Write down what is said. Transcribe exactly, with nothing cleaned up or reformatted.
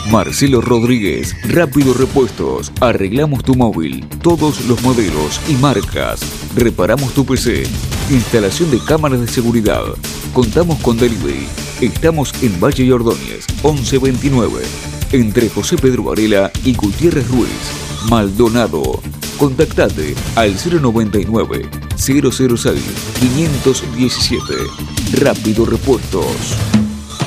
Marcelo Rodríguez, Rápido Repuestos. Arreglamos tu móvil, todos los modelos y marcas. Reparamos tu P C. Instalación de cámaras de seguridad. Contamos con delivery. Estamos en Valle y Ordóñez, once veintinueve. Entre José Pedro Varela y Gutiérrez Ruiz. Maldonado. Contactate al cero noventa y nueve, cero cero seis, quinientos diecisiete. Rápido Repuestos.